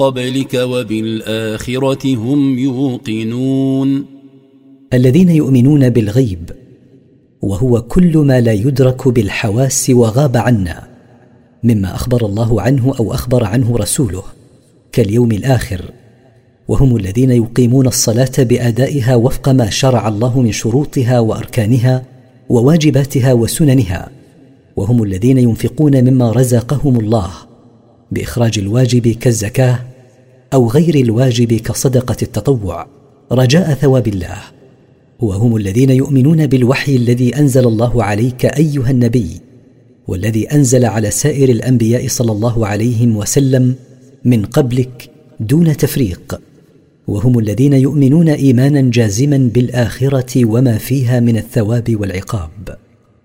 قبلك وبالآخرة هم يوقنون. الذين يؤمنون بالغيب، وهو كل ما لا يدرك بالحواس وغاب عنا مما أخبر الله عنه أو أخبر عنه رسوله كاليوم الآخر، وهم الذين يقيمون الصلاة بأدائها وفق ما شرع الله من شروطها وأركانها وواجباتها وسننها، وهم الذين ينفقون مما رزقهم الله بإخراج الواجب كالزكاة أو غير الواجب كصدقة التطوع رجاء ثواب الله، وهم الذين يؤمنون بالوحي الذي أنزل الله عليك أيها النبي والذي أنزل على سائر الأنبياء صلى الله عليه وسلم من قبلك دون تفريق، وهم الذين يؤمنون إيمانا جازما بالآخرة وما فيها من الثواب والعقاب.